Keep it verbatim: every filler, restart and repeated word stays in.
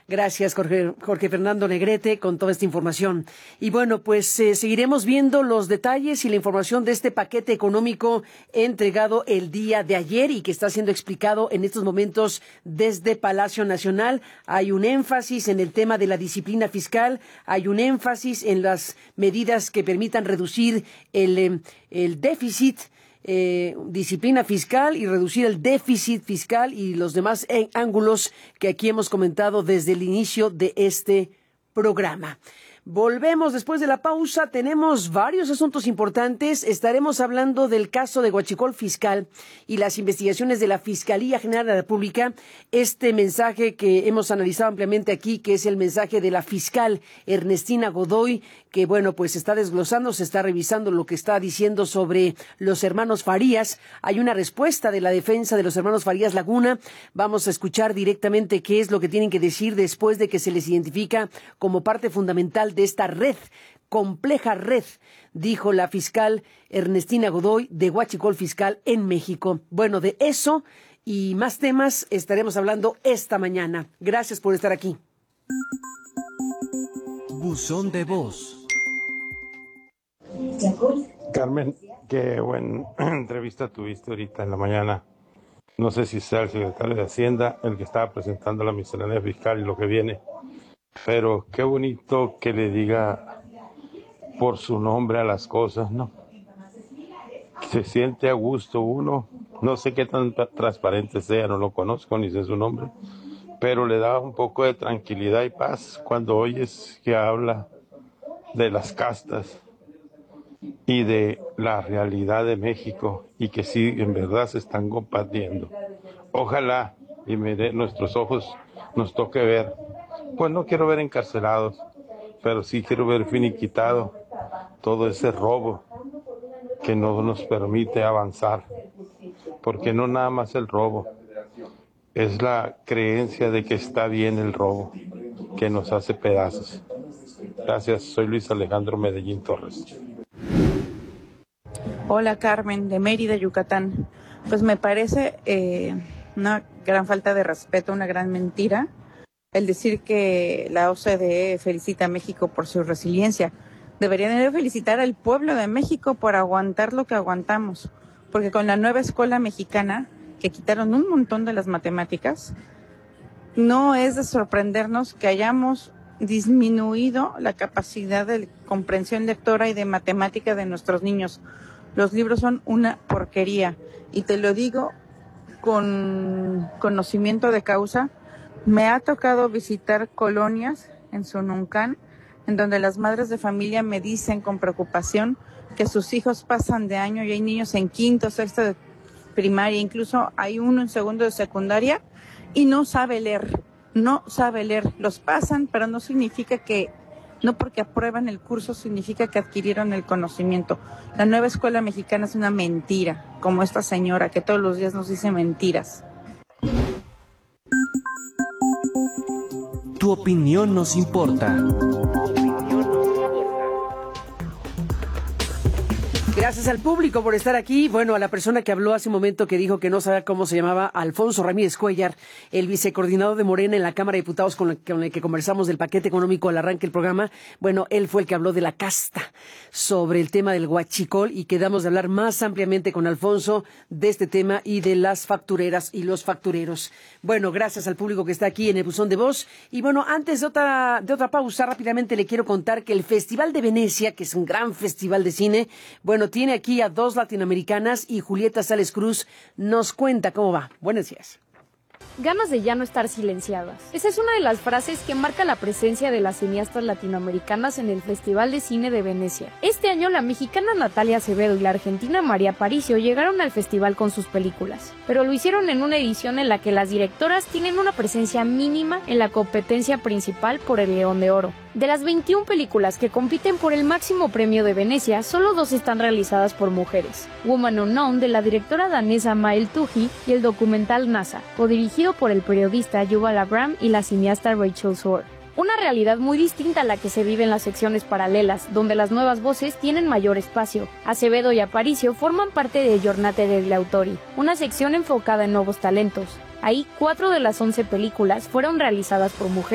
Gracias, Jorge, Jorge Fernando Negrete, con toda esta información. Y bueno, pues eh, seguiremos viendo los detalles y la información de este paquete económico entregado el día de ayer y que está siendo explicado en estos momentos desde Palacio Nacional. Hay un énfasis en el tema de la disciplina fiscal, hay un énfasis en las medidas que permitan reducir el, eh, el déficit. Eh, disciplina fiscal y reducir el déficit fiscal y los demás eh, ángulos que aquí hemos comentado desde el inicio de este programa. Volvemos después de la pausa. Tenemos varios asuntos importantes. Estaremos hablando del caso de Huachicol Fiscal y las investigaciones de la Fiscalía General de la República. Este mensaje que hemos analizado ampliamente aquí, que es el mensaje de la fiscal Ernestina Godoy, que bueno, pues está desglosando, se está revisando lo que está diciendo sobre los hermanos Farías. Hay una respuesta de la defensa de los hermanos Farías Laguna. Vamos a escuchar directamente qué es lo que tienen que decir después de que se les identifica como parte fundamental de esta red, compleja red, dijo la fiscal Ernestina Godoy de Huachicol Fiscal en México. Bueno, de eso y más temas estaremos hablando esta mañana. Gracias por estar aquí. Buzón de voz. Carmen, qué buena entrevista tuviste ahorita en la mañana. No sé si sea el secretario de Hacienda el que estaba presentando la miscelánea fiscal y lo que viene, pero qué bonito que le diga por su nombre a las cosas, ¿no? Se siente a gusto uno, no sé qué tan transparente sea, no lo conozco ni sé su nombre, pero le da un poco de tranquilidad y paz cuando oyes que habla de las castas y de la realidad de México y que sí, en verdad se están compartiendo. Ojalá y me dé nuestros ojos nos toque ver, pues no quiero ver encarcelados, pero sí quiero ver finiquitado todo ese robo que no nos permite avanzar, porque no nada más el robo, es la creencia de que está bien el robo, que nos hace pedazos. Gracias, soy Luis Alejandro Medellín Torres. Hola Carmen, de Mérida, Yucatán. Pues me parece eh, una gran falta de respeto, una gran mentira, el decir que la O C D E felicita a México por su resiliencia. Deberían de felicitar al pueblo de México por aguantar lo que aguantamos, porque con la nueva escuela mexicana, que quitaron un montón de las matemáticas, no es de sorprendernos que hayamos disminuido la capacidad de comprensión lectora y de matemática de nuestros niños. Los libros son una porquería, y te lo digo con conocimiento de causa. Me ha tocado visitar colonias en Sononcán, en donde las madres de familia me dicen con preocupación que sus hijos pasan de año y hay niños en quinto, sexto de primaria, incluso hay uno en segundo de secundaria y no sabe leer, no sabe leer. Los pasan, pero no significa que, no porque aprueban el curso significa que adquirieron el conocimiento. La nueva escuela mexicana es una mentira, como esta señora que todos los días nos dice mentiras. Tu opinión nos importa. Gracias al público por estar aquí. Bueno, a la persona que habló hace un momento que dijo que no sabía cómo se llamaba, Alfonso Ramírez Cuellar, el vicecoordinador de Morena en la Cámara de Diputados con el, con el que conversamos del paquete económico al arranque del programa. Bueno, él fue el que habló de la casta, sobre el tema del huachicol, y quedamos de hablar más ampliamente con Alfonso de este tema y de las factureras y los factureros. Bueno, gracias al público que está aquí en el buzón de voz. Y bueno, antes de otra, de otra pausa, rápidamente le quiero contar que el Festival de Venecia, que es un gran festival de cine, bueno, tiene aquí a dos latinoamericanas y Julieta Sales Cruz nos cuenta cómo va. Buenos días. Ganas de ya no estar silenciadas. Esa es una de las frases que marca la presencia de las cineastas latinoamericanas en el Festival de Cine de Venecia. Este año la mexicana Natalia Acevedo y la argentina María Aparicio llegaron al festival con sus películas, pero lo hicieron en una edición en la que las directoras tienen una presencia mínima en la competencia principal por el León de Oro. De las veintiuna películas que compiten por el máximo premio de Venecia, solo dos están realizadas por mujeres: Woman Unknown, de la directora danesa Mael Tuji, y el documental NASA, codirigido por el periodista Yuval Abraham y la cineasta Rachel Soar. Una realidad muy distinta a la que se vive en las secciones paralelas, donde las nuevas voces tienen mayor espacio. Acevedo y Aparicio forman parte de Giornate degli Autori, una sección enfocada en nuevos talentos. Ahí, cuatro de las once películas fueron realizadas por mujeres.